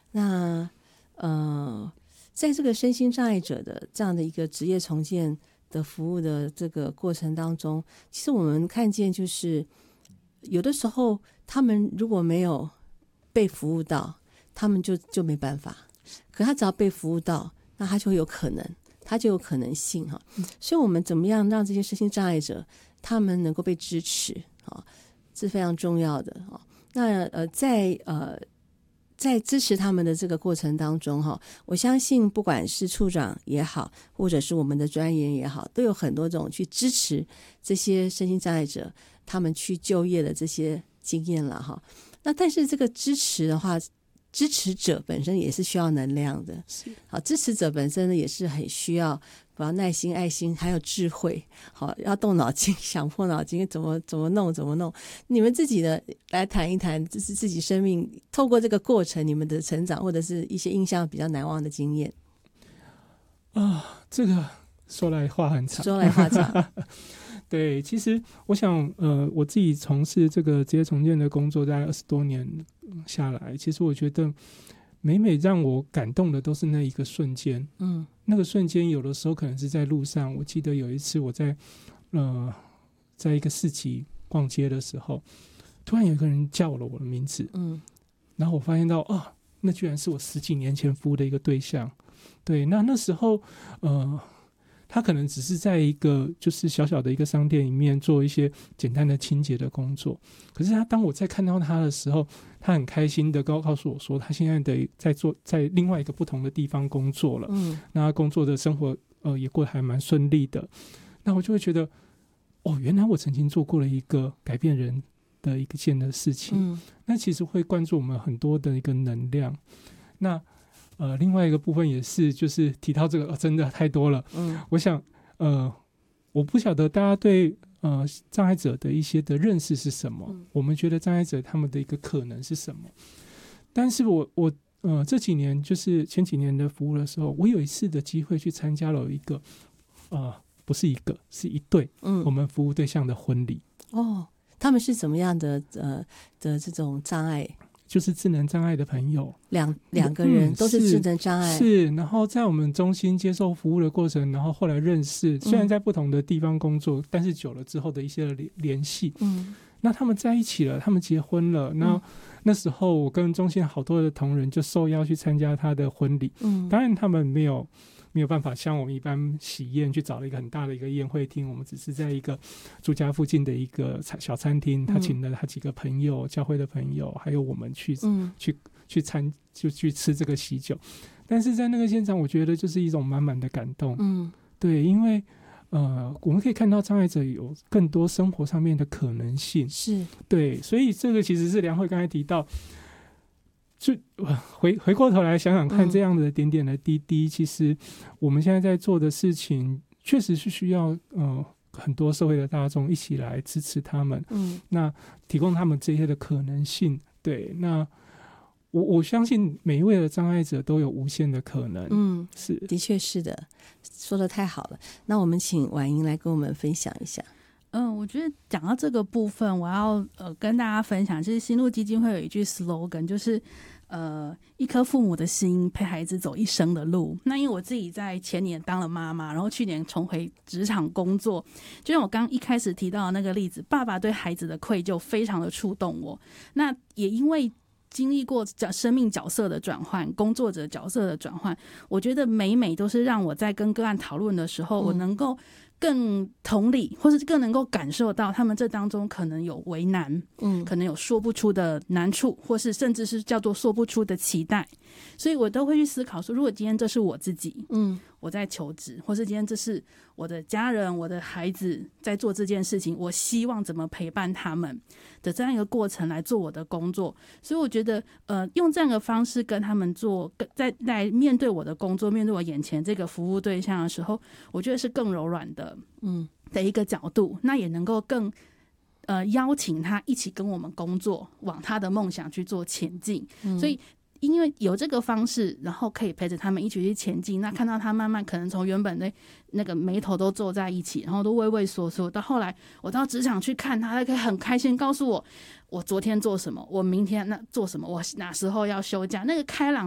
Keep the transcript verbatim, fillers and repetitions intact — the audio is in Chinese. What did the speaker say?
那呃，在这个身心障碍者的这样的一个职业重建的服务的这个过程当中，其实我们看见就是有的时候他们如果没有被服务到，他们就就没办法，可他只要被服务到，那他就有可能，他就有可能性哈。所以我们怎么样让这些身心障碍者他们能够被支持啊，是非常重要的啊。那呃，在呃在支持他们的这个过程当中哈，我相信不管是处长也好，或者是我们的专员也好，都有很多种去支持这些身心障碍者他们去就业的这些经验了哈。那但是这个支持的话，支持者本身也是需要能量的，好，支持者本身呢也是很需要，不要耐心、爱心，还有智慧，好，要动脑筋，想破脑筋，怎么怎么弄，怎么弄。你们自己的来谈一谈，就是自己生命透过这个过程，你们的成长，或者是一些印象比较难忘的经验啊。这个说来话很长， 说来话长。 对，其实我想，呃，我自己从事这个职业重建的工作，大概二十多年下来，其实我觉得每每让我感动的都是那一个瞬间。嗯，那个瞬间有的时候可能是在路上。我记得有一次我在呃，在一个市集逛街的时候，突然有一个人叫了我的名字。嗯，然后我发现到啊，那居然是我十几年前服务的一个对象。对，那那时候呃。他可能只是在一个就是小小的一个商店里面做一些简单的清洁的工作，可是他当我在看到他的时候，他很开心的告告诉我说，他现在的在做在另外一个不同的地方工作了。嗯，那他工作的生活呃也过得还蛮顺利的。那我就会觉得，哦，原来我曾经做过了一个改变人的一个件的事情。嗯，那其实会灌注我们很多的一个能量。那呃，另外一个部分也是，就是提到这个、哦、真的太多了。嗯，我想，呃，我不晓得大家对呃障碍者的一些的认识是什么，嗯、我们觉得障碍者他们的一个可能是什么？但是我我呃这几年就是前几年的服务的时候，我有一次的机会去参加了一个呃不是一个是一对，嗯，我们服务对象的婚礼。哦， 他们是怎么样的呃的这种障碍？ 就是智能障碍的朋友， 两两个人都是智能障碍、 嗯、是, 是然后在我们中心接受服务的过程，然后后来认识，虽然在不同的地方工作、嗯、但是久了之后的一些联系，嗯，那他们在一起了，他们结婚了，那、嗯、那时候我跟中心好多的同仁就受邀去参加他的婚礼，嗯，当然他们没有没有办法像我们一般喜宴去找了一个很大的一个宴会厅，我们只是在一个住家附近的一个小餐厅，他请了他几个朋友、教会的朋友还有我们去、嗯、去去参就去吃这个喜酒。但是在那个现场我觉得就是一种满满的感动。嗯，对，因为呃，我们可以看到障碍者有更多生活上面的可能性，是对，所以这个其实是良慧刚才提到，就回回过头来想想看，这样的点点的滴滴、嗯、其实我们现在在做的事情确实是需要呃很多社会的大众一起来支持他们，嗯，那提供他们这些的可能性。对，那我我相信每一位的障碍者都有无限的可能。嗯，是， 的确是的，说得太好了。那我们请婉莹来跟我们分享一下。 嗯，我觉得讲到这个部分，我要呃跟大家分享，其实新路基金会有一句 slogan， 就是呃一颗父母的心陪孩子走一生的路。那因为我自己在前年当了妈妈，然后去年重回职场工作，就像我刚一开始提到的那个例子，爸爸对孩子的愧疚非常的触动我。那也因为经历过生命角色的转换，工作者角色的转换，我觉得每每都是让我在跟个案讨论的时候、嗯、我能够更同理，或是更能够感受到他们这当中可能有为难，嗯，可能有说不出的难处，或是甚至是叫做说不出的期待。所以我都会去思考说，如果今天这是我自己，嗯，我在求职，或是今天这是我的家人、我的孩子在做这件事情，我希望怎么陪伴他们的这样一个过程来做我的工作。所以我觉得呃，用这样的方式跟他们做，在来面对我的工作，面对我眼前这个服务对象的时候，我觉得是更柔软的嗯的一个角度，那也能够更呃邀请他一起跟我们工作，往他的梦想去做前进、嗯、所以因为有这个方式，然后可以陪着他们一起去前进，那看到他慢慢可能从原本的那个眉头都皱在一起，然后都畏畏缩缩，到后来我到职场去看他，他可以很开心告诉我我昨天做什么，我明天那做什么，我哪时候要休假，那个开朗